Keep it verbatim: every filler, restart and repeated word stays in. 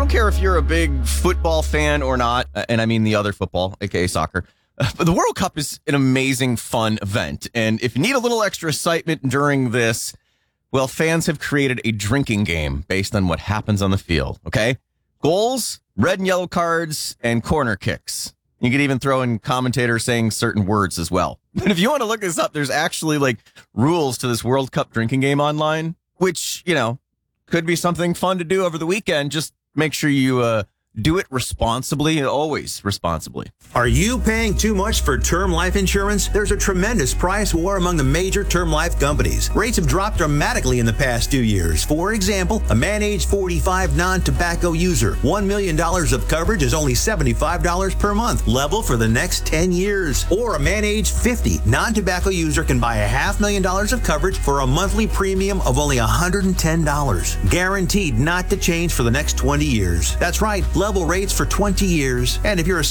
don't care if you're a big football fan or not, and I mean the other football, aka soccer. But the World Cup is an amazing, fun event. And if you need a little extra excitement during this, well, fans have created a drinking game based on what happens on the field, okay? Goals, red and yellow cards, and corner kicks. You could even throw in commentators saying certain words as well. But if you want to look this up, there's actually like rules to this World Cup drinking game online, which, you know, could be something fun to do over the weekend. Just make sure you uh, do it responsibly, always responsibly. Are you paying too much for term life insurance? There's a tremendous price war among the major term life companies. Rates have dropped dramatically in the past two years. For example, a man age forty-five non-tobacco user, one million dollars of coverage is only seventy-five dollars per month, level for the next ten years. Or a man age fifty non-tobacco user can buy a half million dollars of coverage for a monthly premium of only one hundred ten dollars. Guaranteed not to change for the next twenty years. That's right, level rates for twenty years. And if you're a